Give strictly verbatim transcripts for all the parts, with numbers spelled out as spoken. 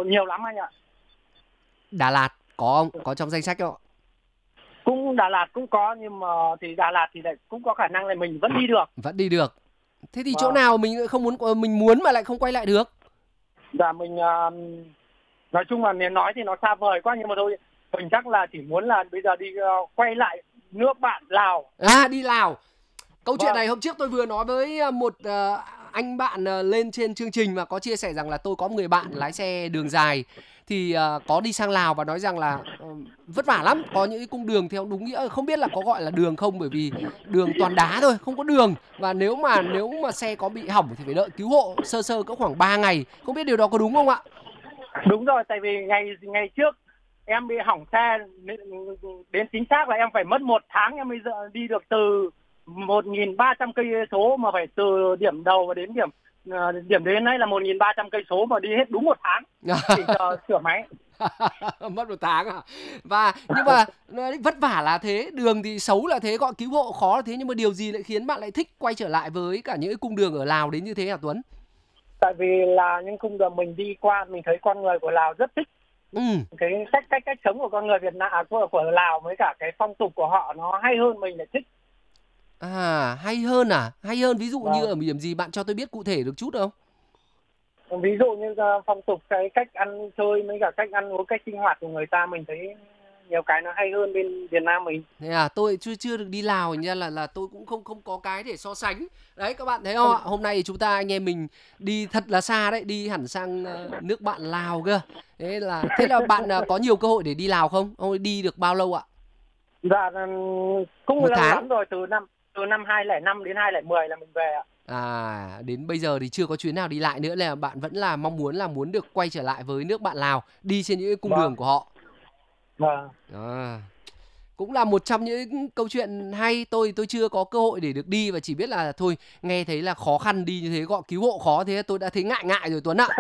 nhiều lắm anh ạ. Đà Lạt có không? Có trong danh sách không? Cũng Đà Lạt cũng có, nhưng mà thì Đà Lạt thì lại cũng có khả năng là mình vẫn đi được. Vẫn đi được. Thế thì chỗ Vâng. nào mình không muốn mình muốn mà lại không quay lại được? Dạ mình uh, nói chung là nếu nói thì nó xa vời quá, nhưng mà thôi mình chắc là chỉ muốn là bây giờ đi uh, quay lại nước bạn Lào. À, đi Lào. Câu chuyện Vâng. này hôm trước tôi vừa nói với một uh, anh bạn uh, lên trên chương trình mà có chia sẻ rằng là tôi có một người bạn lái xe đường dài thì uh, có đi sang Lào và nói rằng là uh, vất vả lắm, có những cái cung đường theo đúng nghĩa không biết là có gọi là đường không, bởi vì đường toàn đá thôi, không có đường, và nếu mà nếu mà xe có bị hỏng thì phải đợi cứu hộ sơ sơ cỡ khoảng ba ngày. Không biết điều đó có đúng không ạ? Đúng rồi, tại vì ngày ngày trước em bị hỏng xe, đến chính xác là em phải mất một tháng em bây giờ đi được từ một nghìn ba trăm cây số, mà phải từ điểm đầu và đến điểm uh, điểm đến đấy là một nghìn ba trăm cây số mà đi hết đúng một tháng chỉ chờ sửa máy. Mất một tháng à? Và nhưng mà vất vả là thế, đường thì xấu là thế, gọi cứu hộ khó là thế, nhưng mà điều gì lại khiến bạn lại thích quay trở lại với cả những cái cung đường ở Lào đến như thế hả Tuấn? Tại vì là những cung đường mình đi qua, mình thấy con người của Lào rất thích. Ừ. Cái cách cách cách sống của con người Việt Nam, của, của Lào, với cả cái phong tục của họ nó hay hơn, mình lại thích. À, hay hơn à? Hay hơn ví dụ như Vâng. ở điểm gì, bạn cho tôi biết cụ thể được chút không? Ví dụ như uh, phong tục, cái cách ăn chơi với cả cách ăn uống, cách sinh hoạt của người ta, mình thấy nhiều cái nó hay hơn bên Việt Nam mình. Thế à, tôi chưa chưa được đi Lào, nên là là tôi cũng không không có cái để so sánh. Đấy các bạn thấy không ạ? Hôm nay chúng ta anh em mình đi thật là xa đấy, đi hẳn sang uh, nước bạn Lào cơ. Thế là thế là bạn uh, có nhiều cơ hội để đi Lào không? Ông đi được bao lâu ạ? Dạ cũng Một lâu tháng. lắm rồi, từ năm từ năm hai không không năm đến hai không một không là mình về ạ. À, đến bây giờ thì chưa có chuyến nào đi lại nữa, là bạn vẫn là mong muốn là muốn được quay trở lại với nước bạn Lào, đi trên những cái cung Vâng. đường của họ. Vâng. À, cũng là một trong những câu chuyện hay. Tôi tôi chưa có cơ hội để được đi và chỉ biết là thôi, nghe thấy là khó khăn đi như thế, gọi cứu hộ khó thế, tôi đã thấy ngại ngại rồi Tuấn ạ.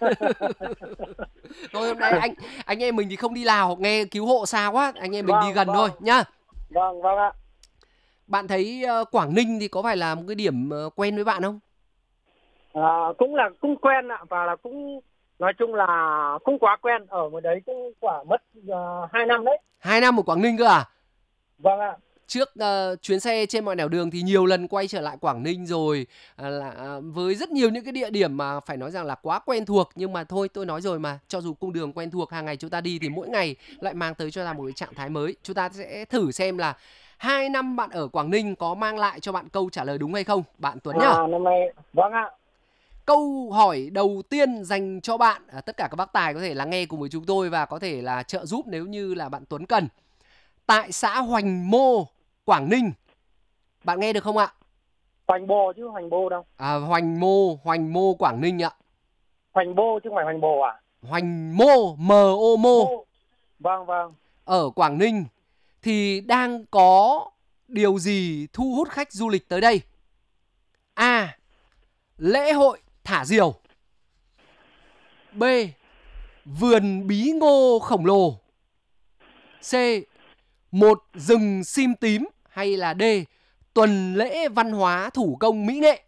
Thôi hôm nay anh anh em mình thì không đi Lào, nghe cứu hộ xa quá, anh em mình đi Vâng, gần thôi vâng, nhá. vâng, vâng ạ. Bạn thấy uh, Quảng Ninh thì có phải là một cái điểm uh, quen với bạn không? À, cũng là cũng quen ạ, và là cũng nói chung là cũng quá quen, ở ngoài đấy cũng quả mất uh, hai năm đấy. Hai năm ở Quảng Ninh cơ à? Vâng ạ. Trước uh, chuyến xe trên mọi nẻo đường thì nhiều lần quay trở lại Quảng Ninh rồi, uh, là, uh, với rất nhiều những cái địa điểm mà phải nói rằng là quá quen thuộc. Nhưng mà thôi, tôi nói rồi mà, cho dù cung đường quen thuộc hàng ngày chúng ta đi thì mỗi ngày lại mang tới cho ta một cái trạng thái mới. Chúng ta sẽ thử xem là hai năm bạn ở Quảng Ninh có mang lại cho bạn câu trả lời đúng hay không, bạn Tuấn nhá. À, năm nay, vâng ạ. Câu hỏi đầu tiên dành cho bạn, à, tất cả các bác tài có thể lắng nghe cùng với chúng tôi và có thể là trợ giúp nếu như là bạn Tuấn cần. Tại xã Hoành Mô, Quảng Ninh, bạn nghe được không ạ? Hoành Bồ chứ Hoành Bồ đâu. À, Hoành Mô, Hoành Mô Quảng Ninh ạ. Hoành Bồ chứ không phải Hoành Bồ à? Hoành Mô, M O Mô. Bồ. Vâng, vâng. Ở Quảng Ninh thì đang có điều gì thu hút khách du lịch tới đây? A. Lễ hội thả diều. B. Vườn bí ngô khổng lồ. C. Một rừng sim tím. Hay là D. Tuần lễ văn hóa thủ công mỹ nghệ.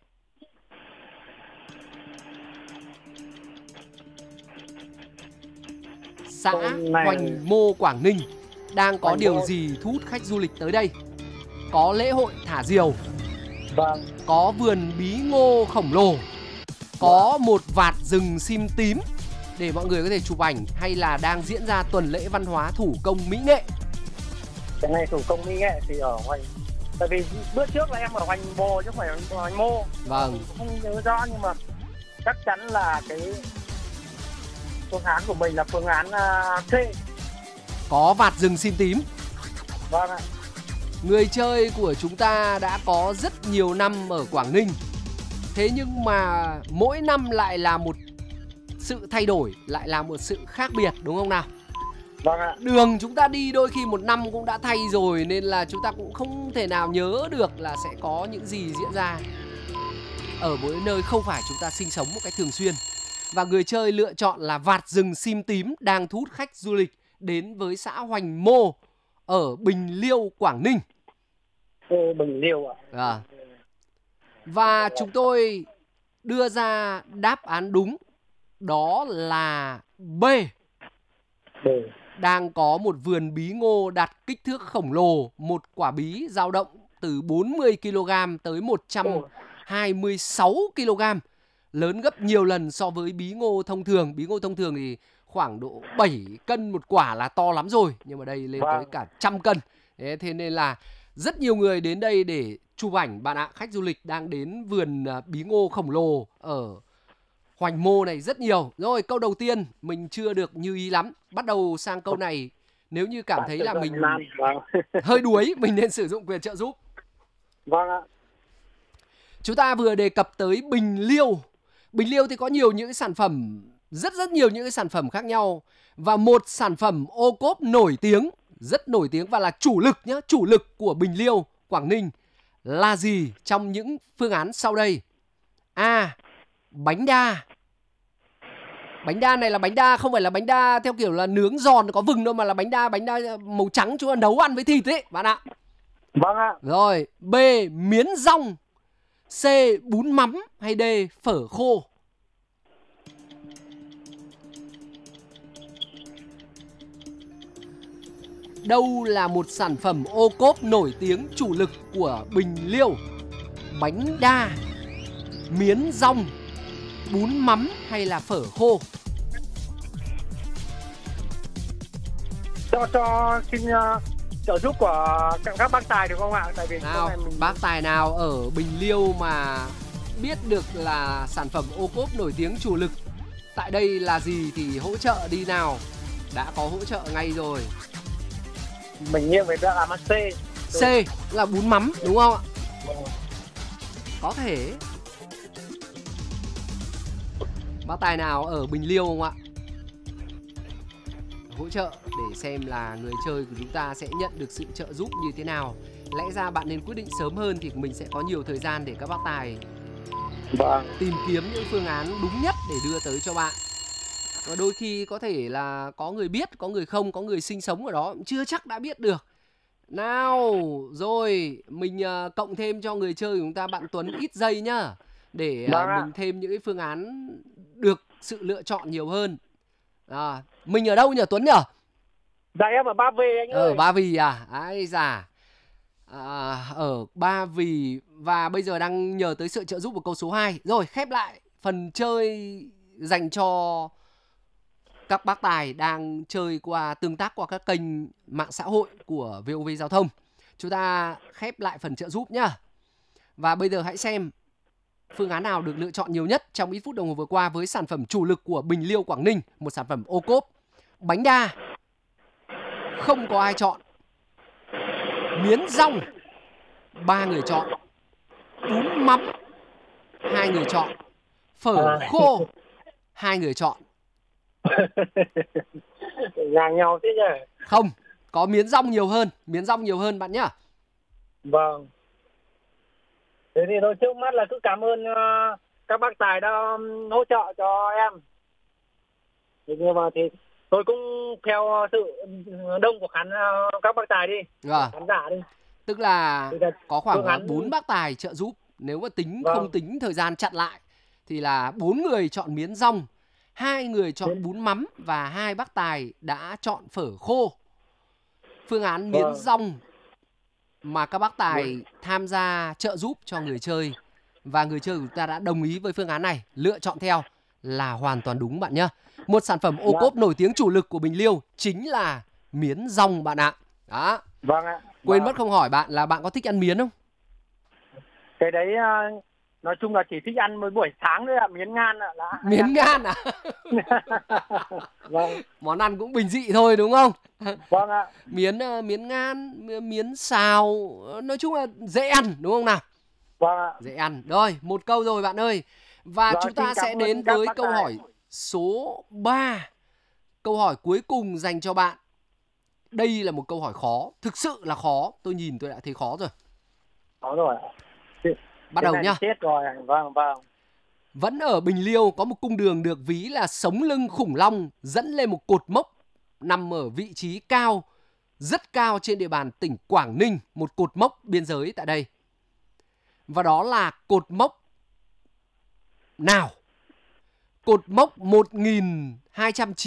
Xã này... Hoành Mô, Quảng Ninh đang có Hoành điều Mô. gì thu hút khách du lịch tới đây? Có lễ hội thả diều, Vâng. có vườn bí ngô khổng lồ, có một vạt rừng sim tím để mọi người có thể chụp ảnh, hay là đang diễn ra tuần lễ văn hóa thủ công mỹ nghệ? Cái này thủ công mỹ nghệ thì ở Hoành, tại vì bữa trước là em ở Hoành Bồ chứ không phải ở Hoành Mô. Vâng. Không nhớ rõ, nhưng mà chắc chắn là cái phương án của mình là phương án uh, C. Có vạt rừng sim tím. Vâng ạ. Người chơi của chúng ta đã có rất nhiều năm ở Quảng Ninh, thế nhưng mà mỗi năm lại là một sự thay đổi, lại là một sự khác biệt, đúng không nào? Vâng ạ. Đường chúng ta đi đôi khi một năm cũng đã thay rồi, nên là chúng ta cũng không thể nào nhớ được là sẽ có những gì diễn ra ở mỗi nơi không phải chúng ta sinh sống một cách thường xuyên. Và người chơi lựa chọn là vạt rừng sim tím đang thu hút khách du lịch đến với xã Hoành Mô ở Bình Liêu, Quảng Ninh. Ừ, Bình Liêu ạ. À. Và chúng tôi đưa ra đáp án đúng đó là B. B. Đang có một vườn bí ngô đạt kích thước khổng lồ, một quả bí dao động từ bốn mươi ki lô gam tới một trăm hai mươi sáu ki lô gam, lớn gấp nhiều lần so với bí ngô thông thường. Bí ngô thông thường thì khoảng độ bảy cân một quả là to lắm rồi, nhưng mà đây lên tới cả trăm cân. Thế nên là rất nhiều người đến đây để chụp ảnh bạn ạ. Khách du lịch đang đến vườn bí ngô khổng lồ ở Hoành Mô này rất nhiều. Rồi, câu đầu tiên mình chưa được như ý lắm. Bắt đầu sang câu này, nếu như cảm thấy là mình hơi đuối, mình nên sử dụng quyền trợ giúp. Vâng ạ. Chúng ta vừa đề cập tới bình liêu. Bình liêu thì có nhiều những sản phẩm, rất rất nhiều những sản phẩm khác nhau. Và một sản phẩm ô cốp nổi tiếng, rất nổi tiếng và là chủ lực nhá, chủ lực của bình liêu Quảng Ninh là gì trong những phương án sau đây? A. Bánh đa. Bánh đa này là bánh đa không phải là bánh đa theo kiểu là nướng giòn có vừng đâu, mà là bánh đa bánh đa màu trắng chúng ta nấu ăn với thịt ấy bạn ạ. Vâng ạ. Rồi, B. Miến rong. C. Bún mắm. Hay D. Phở khô. Đâu là một sản phẩm ô cốp nổi tiếng chủ lực của bình liêu? Bánh đa, miến rong, bún mắm hay là phở khô? Cho cho xin uh, trợ giúp của các bác tài được không ạ? Tại vì nào mình... bác tài nào ở Bình Liêu mà biết được là sản phẩm ô cốp nổi tiếng chủ lực tại đây là gì thì hỗ trợ đi nào. Đã có hỗ trợ ngay rồi. Mình nghiêng về là C. C là bún mắm đúng không ạ? Có thể. Bác tài nào ở Bình Liêu không ạ? Hỗ trợ để xem là người chơi của chúng ta sẽ nhận được sự trợ giúp như thế nào. Lẽ ra bạn nên quyết định sớm hơn thì mình sẽ có nhiều thời gian để các bác tài vâng. tìm kiếm những phương án đúng nhất để đưa tới cho bạn. Và đôi khi có thể là có người biết, có người không, có người sinh sống ở đó chưa chắc đã biết được. Nào, rồi mình uh, cộng thêm cho người chơi của chúng ta bạn Tuấn ít giây nhá, để uh, vâng mình thêm những cái phương án được sự lựa chọn nhiều hơn. À, mình ở đâu nhỉ Tuấn nhỉ? Dạ em ở Ba Vì anh ơi. Ở Ba Vì à? Ái da. À, ở Ba Vì. Và bây giờ đang nhờ tới sự trợ giúp của câu số hai. Rồi, khép lại phần chơi dành cho các bác tài đang chơi qua tương tác qua các kênh mạng xã hội của vê o vê Giao thông. Chúng ta khép lại phần trợ giúp nhá. Và bây giờ hãy xem phương án nào được lựa chọn nhiều nhất trong ít phút đồng hồ vừa qua với sản phẩm chủ lực của Bình Liêu Quảng Ninh, một sản phẩm ô cốp. Bánh đa, không có ai chọn. Miến rong, ba người chọn. Bún mắm, hai người chọn. Phở khô, hai người chọn. Ngang nhau thế nhỉ? Không, có miến rong nhiều hơn, miến rong nhiều hơn bạn nhá. Vâng. Thế thì thôi trước mắt là cứ cảm ơn uh, các bác tài đã um, hỗ trợ cho em. Thế nhưng mà thì tôi cũng theo sự đông của khán uh, các bác tài đi, à. khán giả đi. Tức là có khoảng án... bốn bác tài trợ giúp. Nếu mà tính vâng. không tính thời gian chặn lại thì là bốn người chọn miến rong, hai người chọn Đến... bún mắm và hai bác tài đã chọn phở khô. Phương án miến vâng. rong mà các bác tài vâng. tham gia trợ giúp cho người chơi và người chơi của chúng ta đã đồng ý với phương án này, lựa chọn theo là hoàn toàn đúng bạn nhé. Một sản phẩm ô cốp nổi tiếng chủ lực của Bình Liêu chính là miến rong bạn ạ. Đó. Vâng ạ. Quên vâng. mất không hỏi bạn là bạn có thích ăn miến không? Cái đấy nói chung là chỉ thích ăn với buổi sáng thôi ạ, miến ngan ạ. Là miến ngan à? Vâng. Món ăn cũng bình dị thôi đúng không? Vâng ạ. Miến miến ngan, miến xào, nói chung là dễ ăn đúng không nào? Vâng ạ. Dễ ăn. Rồi, một câu rồi bạn ơi. Và vâng, chúng ta sẽ đến với câu tài. hỏi số ba. Câu hỏi cuối cùng dành cho bạn. Đây là một câu hỏi khó, thực sự là khó. Tôi nhìn tôi đã thấy khó rồi. Khó rồi. Bắt đầu nhá. Chết rồi. Vâng, vâng. Vẫn ở Bình Liêu có một cung đường được ví là sống lưng khủng long dẫn lên một cột mốc nằm ở vị trí cao, rất cao trên địa bàn tỉnh Quảng Ninh, một cột mốc biên giới tại đây. Và đó là cột mốc nào? cột mốc một nghìn hai trăm